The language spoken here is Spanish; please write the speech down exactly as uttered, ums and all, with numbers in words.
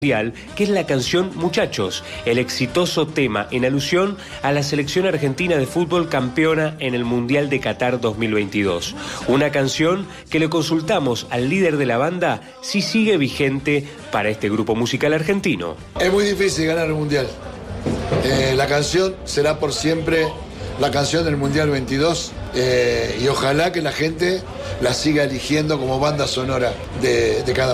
que es la canción Muchachos, el exitoso tema en alusión a la selección argentina de fútbol campeona en el Mundial de Qatar dos mil veintidós. Una canción que le consultamos al líder de la banda si sigue vigente para este grupo musical argentino. Es muy difícil ganar el Mundial. Eh, la canción será por siempre la canción del Mundial veintidós eh, y ojalá que la gente la siga eligiendo como banda sonora de, de cada